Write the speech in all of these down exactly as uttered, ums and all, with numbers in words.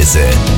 Zeitreise.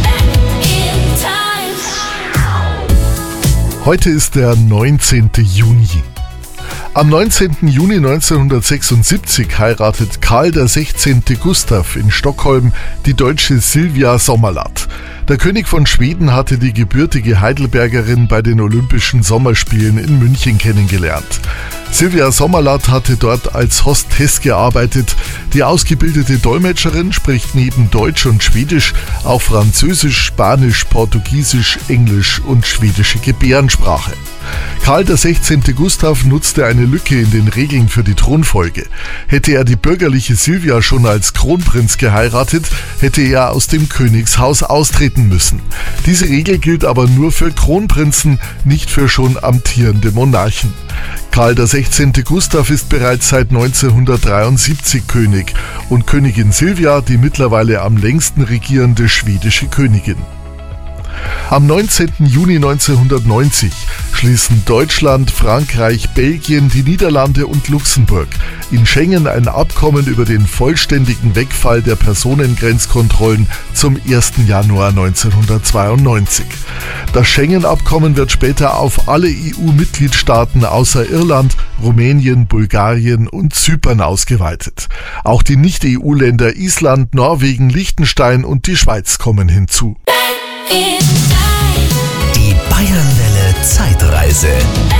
Heute ist der neunzehnte Juni. Am neunzehnten Juni neunzehnhundertsechsundsiebzig heiratet Karl der Sechzehnte Gustav in Stockholm die deutsche Sylvia Sommerlath. Der König von Schweden hatte die gebürtige Heidelbergerin bei den Olympischen Sommerspielen in München kennengelernt. Sylvia Sommerlath hatte dort als Hostess gearbeitet. Die ausgebildete Dolmetscherin spricht neben Deutsch und Schwedisch auch Französisch, Spanisch, Portugiesisch, Englisch und schwedische Gebärdensprache. Karl der Sechzehnte Gustav nutzte eine Lücke in den Regeln für die Thronfolge. Hätte er die bürgerliche Sylvia schon als Kronprinz geheiratet, hätte er aus dem Königshaus austreten müssen. Diese Regel gilt aber nur für Kronprinzen, nicht für schon amtierende Monarchen. Karl der Sechzehnte Gustav ist bereits seit neunzehnhundertdreiundsiebzig König und Königin Sylvia die mittlerweile am längsten regierende schwedische Königin. Am neunzehnten Juni neunzehnhundertneunzig schließen Deutschland, Frankreich, Belgien, die Niederlande und Luxemburg in Schengen ein Abkommen über den vollständigen Wegfall der Personengrenzkontrollen zum ersten Januar neunzehnhundertzweiundneunzig. Das Schengen-Abkommen wird später auf alle E U-Mitgliedstaaten außer Irland, Rumänien, Bulgarien und Zypern ausgeweitet. Auch die Nicht-E U-Länder Island, Norwegen, Liechtenstein und die Schweiz kommen hinzu. Die Bayernwelle Zeitreise.